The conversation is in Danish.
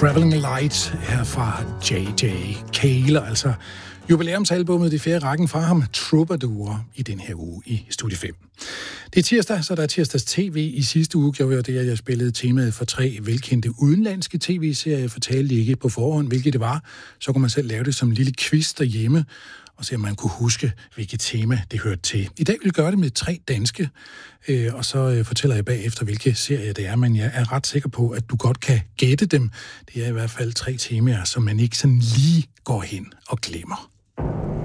Traveling Light her fra J.J. Cale, altså jubilæumsalbummet, det fjerde rækken fra ham, Troubadour, i den her uge i Studie 5. Det er tirsdag, så der er tirsdags TV. I sidste uge gjorde jeg det, at jeg spillede temaet for 3 velkendte udenlandske tv-serier. Jeg fortalte ikke på forhånd, hvilket det var. Så kunne man selv lave det som en lille quiz derhjemme, og se om man kunne huske, hvilket tema det hørte til. I dag vil jeg gøre det med 3 danske, og så fortæller jeg bagefter, hvilke serier det er, men jeg er ret sikker på, at du godt kan gætte dem. Det er i hvert fald 3 temaer, som man ikke sådan lige går hen og glemmer.